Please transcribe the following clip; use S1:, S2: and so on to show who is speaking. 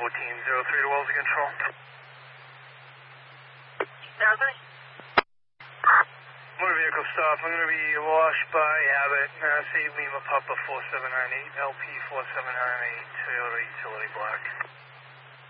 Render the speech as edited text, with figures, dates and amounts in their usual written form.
S1: 1403 to Wellesley Control. Motor vehicle stop. I'm going to be washed by Abbott. Save Lima Papa 4798, LP 4798, Toyota Utility Black.